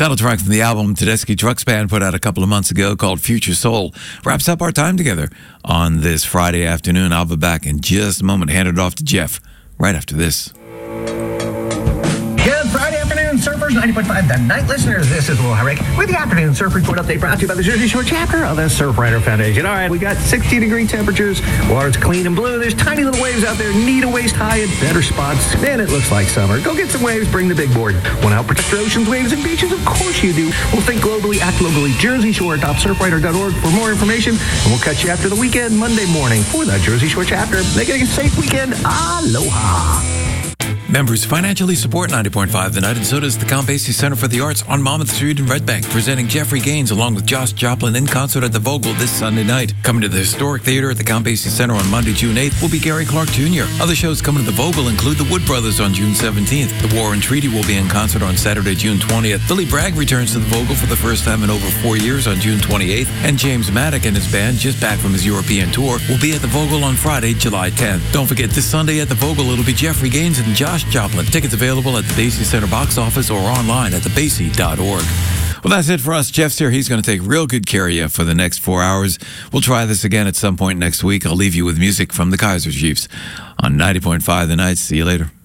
Title track from the album Tedeschi Trucks Band put out a couple of months ago called Future Soul wraps up our time together on this Friday afternoon. I'll be back in just a moment. Hand it off to Jeff right after this. Good Friday afternoon, surfers. 90.5 The Night listeners. This is Will Herrick with the Afternoon Surf Report update brought to you by the Jersey Shore chapter of the Surfrider Foundation. All right, we got 60-degree temperatures. Water's clean and blue. There's tiny little waves out there, knee to waist high in better spots. Man, it looks like summer. Go get some waves. Bring the big board. Want to help protect your oceans, waves, and beaches? Of course you do. Well, think globally, act locally. JerseyShore.surfrider.org for more information. And we'll catch you after the weekend, Monday morning, for the Jersey Shore chapter. Make it a safe weekend. Aloha. Members financially support 90.5 The Night, and so does the Count Basie Center for the Arts on Monmouth Street in Red Bank, presenting Jeffrey Gaines along with Josh Joplin in concert at the Vogel this Sunday night. Coming to the Historic Theater at the Count Basie Center on Monday, June 8th will be Gary Clark Jr. Other shows coming to the Vogel include the Wood Brothers on June 17th. The War and Treaty will be in concert on Saturday, June 20th. Billy Bragg returns to the Vogel for the first time in over 4 years on June 28th, and James Maddock and his band, just back from his European tour, will be at the Vogel on Friday, July 10th. Don't forget, this Sunday at the Vogel, it'll be Jeffrey Gaines and Josh Joplin. Tickets available at the Basie Center box office or online at thebasie.org. Well, that's it for us. Jeff's here. He's going to take real good care of you for the next 4 hours. We'll try this again at some point next week. I'll leave you with music from the Kaiser Chiefs on 90.5 The Night. See you later.